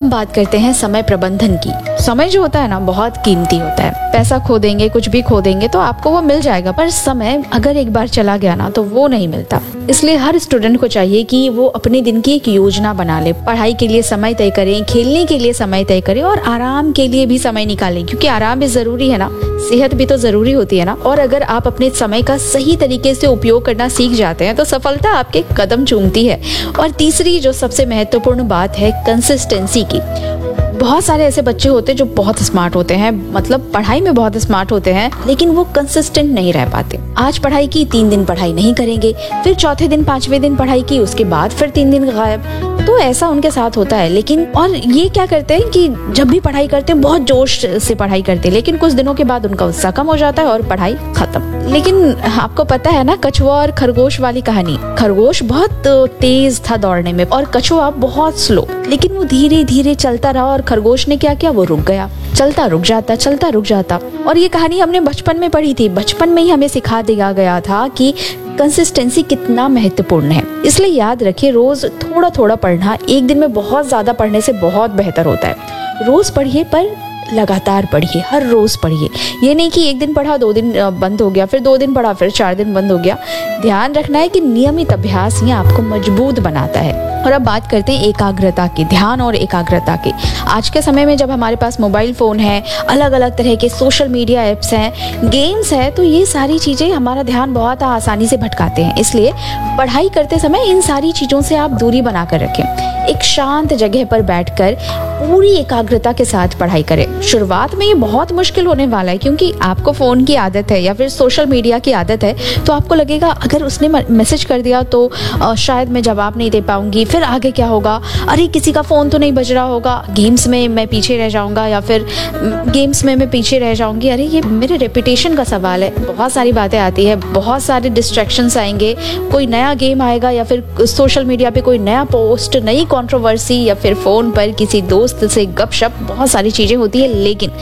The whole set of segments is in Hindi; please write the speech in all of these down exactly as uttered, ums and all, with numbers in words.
बात करते हैं समय प्रबंधन की। समय जो होता है ना बहुत कीमती होता है। पैसा खो देंगे, कुछ भी खो देंगे तो आपको वो मिल जाएगा, पर समय अगर एक बार चला गया ना तो वो नहीं मिलता। इसलिए हर स्टूडेंट को चाहिए कि वो अपने दिन की एक योजना बना ले। पढ़ाई के लिए समय तय करें, खेलने के लिए समय तय करें और आराम के लिए भी समय निकालें, क्योंकि आराम भी जरूरी है ना, सेहत भी तो जरूरी होती है ना। और अगर आप अपने समय का सही तरीके से उपयोग करना सीख जाते हैं तो सफलता आपके कदम चूमती है। और तीसरी जो सबसे महत्वपूर्ण बात है कंसिस्टेंसी की। बहुत सारे ऐसे बच्चे होते हैं जो बहुत स्मार्ट होते हैं, मतलब पढ़ाई में बहुत स्मार्ट होते हैं, लेकिन वो कंसिस्टेंट नहीं रह पाते। आज पढ़ाई की, तीन दिन पढ़ाई नहीं करेंगे, फिर चौथे दिन पांचवें दिन पढ़ाई की, उसके बाद फिर तीन दिन गायब। तो ऐसा उनके साथ होता है। लेकिन और ये क्या करते हैं कि जब भी पढ़ाई करते हैं बहुत जोश से पढ़ाई करते हैं, लेकिन कुछ दिनों के बाद उनका उत्साह कम हो जाता है और पढ़ाई खत्म। लेकिन आपको पता है ना कछुआ और खरगोश वाली कहानी। खरगोश बहुत तेज था दौड़ने में और कछुआ बहुत स्लो, लेकिन वो धीरे धीरे चलता रहा और खरगोश ने क्या किया, वो रुक गया। चलता रुक जाता, चलता रुक जाता। और ये कहानी हमने बचपन में पढ़ी थी। बचपन में ही हमें सिखा दिया गया था कि कंसिस्टेंसी कितना महत्वपूर्ण है। इसलिए याद रखिए, रोज थोड़ा थोड़ा पढ़ना एक दिन में बहुत ज्यादा पढ़ने से बहुत बेहतर होता है। रोज पढ़िए, पर लगातार पढ़िए, हर रोज पढ़िए। ये नहीं कि एक दिन पढ़ा, दो दिन बंद हो गया, फिर दो दिन पढ़ा, फिर चार दिन बंद हो गया। ध्यान रखना है कि नियमित अभ्यास ही आपको मजबूत बनाता है। और अब बात करते हैं एकाग्रता की, ध्यान और एकाग्रता की। आज के समय में जब हमारे पास मोबाइल फोन है, अलग अलग तरह के सोशल मीडिया ऐप्स हैं, गेम्स है, तो ये सारी चीजें हमारा ध्यान बहुत आसानी से भटकाते हैं। इसलिए पढ़ाई करते समय इन सारी चीजों से आप दूरी बनाकर रखें। एक शांत जगह पर बैठकर पूरी एकाग्रता के साथ पढ़ाई करें। शुरुआत में ये बहुत मुश्किल होने वाला है, क्योंकि आपको फोन की आदत है या फिर सोशल मीडिया की आदत है, तो आपको लगेगा अगर उसने मैसेज कर दिया तो आ, शायद मैं जवाब नहीं दे पाऊंगी, फिर आगे क्या होगा, अरे किसी का फोन तो नहीं बज रहा होगा, गेम्स में मैं पीछे रह जाऊंगा, या फिर गेम्स में मैं पीछे रह जाऊंगी, अरे ये मेरे रेपुटेशन का सवाल है। बहुत सारी बातें आती है, बहुत सारे डिस्ट्रैक्शंस आएंगे, कोई नया गेम आएगा या फिर सोशल मीडिया पे कोई नया पोस्ट, नई कंट्रोवर्सी, या फिर फोन पर किसी दोस्त से गपशप, बहुत सारी चीजें होती है। लेकिन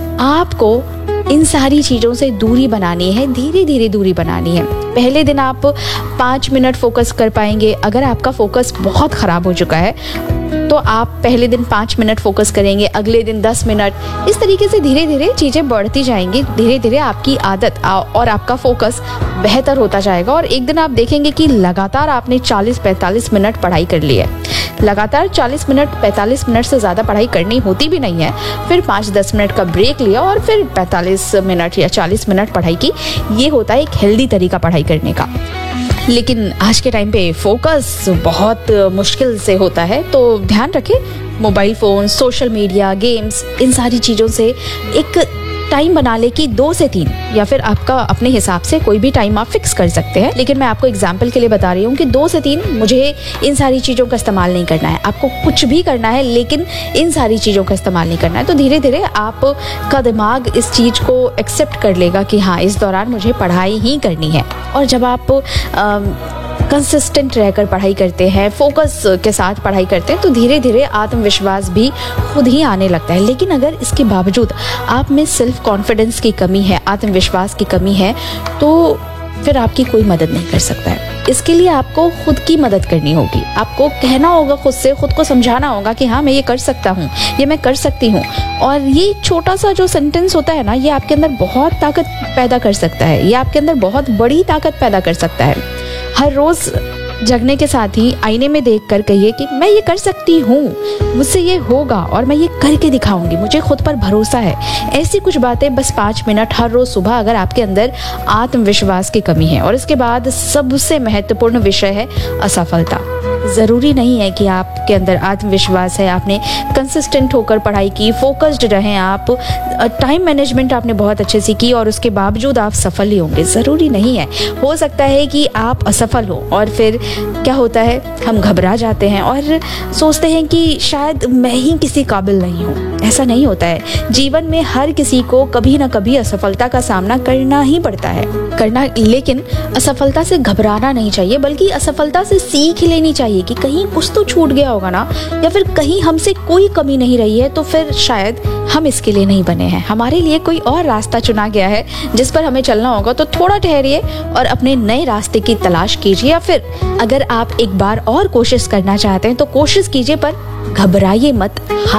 आपको इन सारी चीजों से दूरी बनानी है, धीरे धीरे दूरी बनानी है। पहले दिन आप पाँच मिनट फोकस कर पाएंगे। अगर आपका फोकस बहुत खराब हो चुका है तो आप पहले दिन पाँच मिनट फोकस करेंगे, अगले दिन दस मिनट, इस तरीके से धीरे धीरे चीजें बढ़ती जाएंगी। धीरे धीरे आपकी आदत और आपका फोकस बेहतर होता जाएगा और एक दिन आप देखेंगे कि लगातार आपने चालीस पैंतालीस मिनट पढ़ाई कर ली है। लगातार चालीस मिनट पैंतालीस मिनट से ज़्यादा पढ़ाई करनी होती भी नहीं है, फिर पाँच दस मिनट का ब्रेक लिया और फिर पैंतालीस मिनट या चालीस मिनट पढ़ाई की। ये होता है एक हेल्दी तरीका पढ़ाई करने का। लेकिन आज के टाइम पे फोकस बहुत मुश्किल से होता है, तो ध्यान रखें mobile phone, social media, games, इन सारी चीज़ों से एक टाइम बना ले कि दो से तीन, या फिर आपका अपने हिसाब से कोई भी टाइम आप फिक्स कर सकते हैं। लेकिन मैं आपको एग्जाम्पल के लिए बता रही हूँ कि दो से तीन मुझे इन सारी चीज़ों का इस्तेमाल नहीं करना है। आपको कुछ भी करना है लेकिन इन सारी चीज़ों का इस्तेमाल नहीं करना है। तो धीरे धीरे आपका दिमाग इस चीज़ को एक्सेप्ट कर लेगा कि हाँ, इस दौरान मुझे पढ़ाई ही करनी है। और जब आप आ, कंसिस्टेंट रहकर पढ़ाई करते हैं, फोकस के साथ पढ़ाई करते हैं, तो धीरे धीरे आत्मविश्वास भी खुद ही आने लगता है। लेकिन अगर इसके बावजूद आप में सेल्फ कॉन्फिडेंस की कमी है, आत्मविश्वास की कमी है, तो फिर आपकी कोई मदद नहीं कर सकता है। इसके लिए आपको खुद की मदद करनी होगी। आपको कहना होगा खुद से, खुद को समझाना होगा कि हाँ, मैं ये कर सकता हूँ, ये मैं कर सकती हूँ। और ये छोटा सा जो सेंटेंस होता है ना, ये आपके अंदर बहुत ताकत पैदा कर सकता है, ये आपके अंदर बहुत बड़ी ताकत पैदा कर सकता है। हर रोज जगने के साथ ही आईने में देखकर कहिए कि मैं ये कर सकती हूँ, मुझसे ये होगा और मैं ये करके दिखाऊंगी, मुझे खुद पर भरोसा है। ऐसी कुछ बातें बस पाँच मिनट हर रोज सुबह, अगर आपके अंदर आत्मविश्वास की कमी है। और इसके बाद सबसे महत्वपूर्ण विषय है असफलता। ज़रूरी नहीं है कि आपके अंदर आत्मविश्वास है, आपने कंसिस्टेंट होकर पढ़ाई की, फोकस्ड रहें आप, टाइम मैनेजमेंट आपने बहुत अच्छे से की और उसके बावजूद आप सफल ही होंगे। ज़रूरी नहीं है। हो सकता है कि आप असफल हो और फिर क्या होता है, हम घबरा जाते हैं और सोचते हैं कि शायद मैं ही किसी काबिल नहीं हूँ। ऐसा नहीं होता है। जीवन में हर किसी को कभी ना कभी असफलता का सामना करना ही पड़ता है करना लेकिन असफलता से घबराना नहीं चाहिए, बल्कि असफलता से सीख लेनी चाहिए कि कहीं कुछ तो छूट गया होगा ना, या फिर कहीं हमसे कोई कमी नहीं रही है, तो फिर शायद हम इसके लिए नहीं बने हैं, हमारे लिए कोई और रास्ता चुना गया है जिस पर हमें चलना होगा। तो थोड़ा ठहरिए और अपने नए रास्ते की तलाश कीजिए, या फिर अगर आप एक बार और कोशिश करना चाहते हैं तो कोशिश कीजिए, पर घबराइए मत।